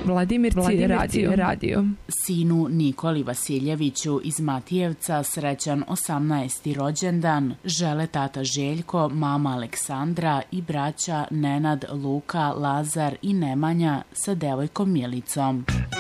Vladimirci radio. Sinu Nikoli Vasiljeviću iz Matijevca srećan 18. rođendan žele tata Željko, mama Aleksandra i braća Nenad, Luka, Lazar i Nemanja sa devojkom Milicom.